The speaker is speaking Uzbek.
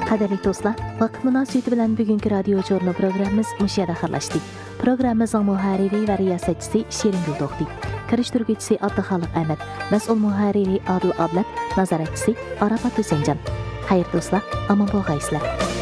Qadirli do'stlar, vaqt munosabati bilan bugungi radio jurnal programmamiz mushu yerda xayrlashdik. Programmamizning muharriri va riyosatchisi Shiringul To'xti, kirishtiruvchisi Abduxoliq Ahmad, mas'ul muharriri Adil Ablat, nazoratchisi Arafat Husaynjon. Xayr do'stlar, omon bo'lg'aysizlar.